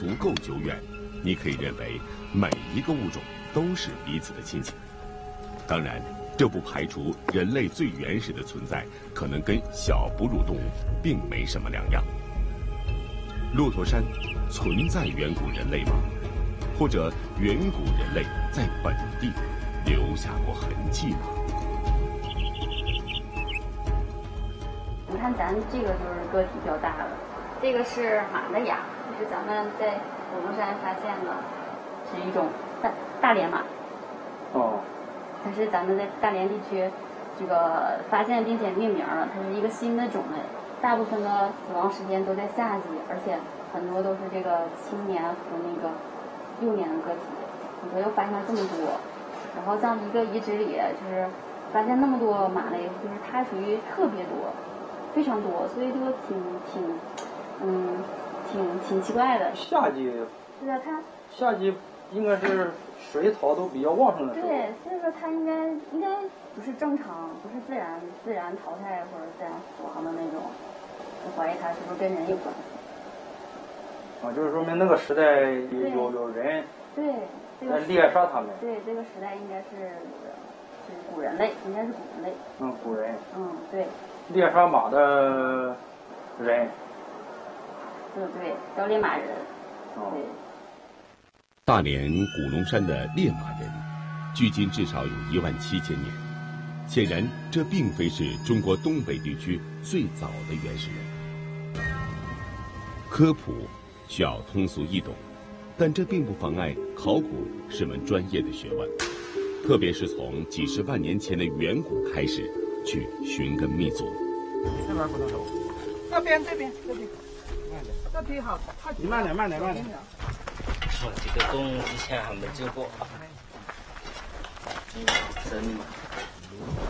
足够久远，你可以认为每一个物种都是彼此的亲戚。当然，这不排除人类最原始的存在可能跟小哺乳动物并没什么两样。骆驼山存在远古人类吗？或者远古人类在本地留下过痕迹呢？ 你看咱这个就是个体比较大的，这个是马的牙，就是咱们在古龙山发现的，是一种大连马。 哦。 它是咱们在大连地区这个发现并且命名了，它是一个新的种类。大部分的死亡时间都在夏季，而且很多都是这个青年和那个幼年的个体。你说又发现了这么多，然后在一个遗址里就是发现那么多马类，就是它属于特别多，非常多，所以就挺奇怪的。 夏季是啊，它夏季应该是水草都比较旺盛的时候。 对，所以说它应该不是正常，不是自然淘汰或者自然死亡的那种。我怀疑它是不是跟人有关系？ 啊，就是说明那个时代有人对在猎杀他们。 对，这个时代应该是古人类，应该是古人类。 嗯，古人。 嗯，对。 猎杀马的人。 对，叫猎马人。 哦。 对。 大连古龙山的猎马人，距今至少有17000年。显然，这并非是中国东北地区最早的原始人。科普需要通俗易懂，但这并不妨碍考古是门专业的学问，特别是从几十万年前的远古开始去寻根觅祖。 这边不能走，这边，慢点，这边好，你慢点。 我这个洞以前还没进过。真的吗？